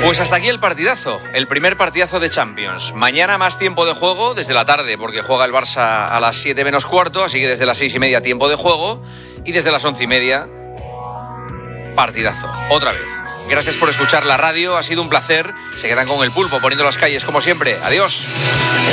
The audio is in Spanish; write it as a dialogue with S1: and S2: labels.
S1: Pues hasta aquí el partidazo, el primer partidazo de Champions. Mañana más tiempo de juego desde la tarde, porque juega el Barça a las 7 menos cuarto, así que desde las 6:30 tiempo de juego, y desde las 11:30 partidazo, otra vez. Gracias por escuchar la radio, ha sido un placer. Se quedan con el Pulpo poniendo las calles como siempre. Adiós.